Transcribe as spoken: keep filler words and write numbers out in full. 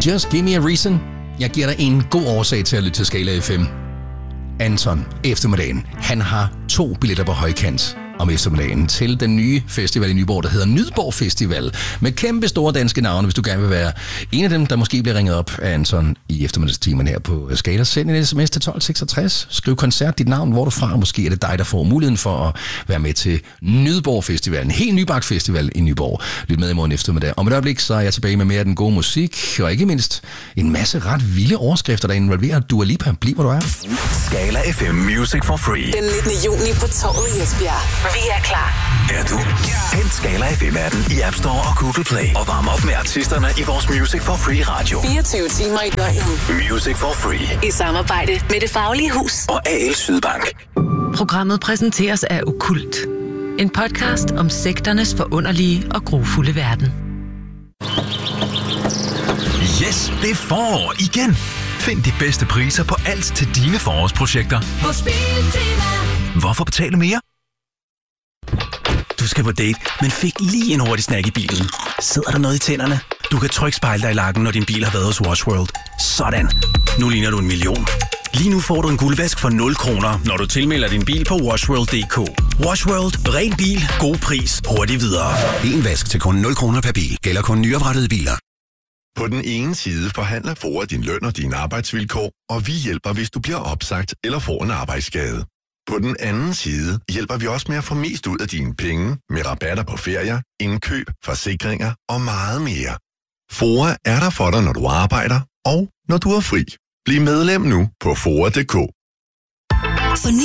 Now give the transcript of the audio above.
Just give me a reason. Jeg giver dig en god årsag til at lytte til Skala F M. Anton, eftermiddagen, han har to billetter på højkant om eftermiddagen til den nye festival i Nyborg, der hedder Nydborg Festival, med kæmpe store danske navne, hvis du gerne vil være en af dem, der måske bliver ringet op af Anton i eftermiddagstimen her på Skala. Send en sms til tolv seksogtres, skriv koncert, dit navn, hvor du fra, og måske er det dig, der får muligheden for at være med til Nydborg Festival, en helt nybagt festival i Nyborg. Lyt med i morgen eftermiddag. Om et øjeblik, så er jeg tilbage med mere af den gode musik, og ikke mindst en masse ret vilde overskrifter, der involverer Dua Lipa. Bliv, hvor du er. Skala F M Music for Free. Den nittende juni på Torvet i Esbjerg. Vi er klar. Er du? Hent Skala F M-appen i App Store og Google Play. Og varm op med artisterne i vores Music for Free radio. fireogtyve timer i døgnet. Music for Free. I samarbejde med Det Faglige Hus og A L Sydbank. Programmet præsenteres af Okkult. En podcast om sekternes forunderlige og grufulde verden. Yes, det er forår igen. Find de bedste priser på alt til dine forårsprojekter. Hos Biltema. Hvorfor betale mere? Du skal på date, men fik lige en hurtig snack i bilen. Sidder der noget i tænderne? Du kan trykke spejle dig i lakken, når din bil har været hos Wash World. Sådan. Nu ligner du en million. Lige nu får du en guldvask for nul kroner, når du tilmelder din bil på washworld punktum d k. Wash World. Ren bil. God pris. Hurtigt videre. En vask til kun nul kroner per bil. Gælder kun nyoprettede biler. På den ene side forhandler F O A din løn og dine arbejdsvilkår, og vi hjælper, hvis du bliver opsagt eller får en arbejdsskade. På den anden side hjælper vi også med at få mest ud af dine penge med rabatter på ferier, indkøb, forsikringer og meget mere. F O A er der for dig, når du arbejder og når du er fri. Bliv medlem nu på F O A punktum d k. For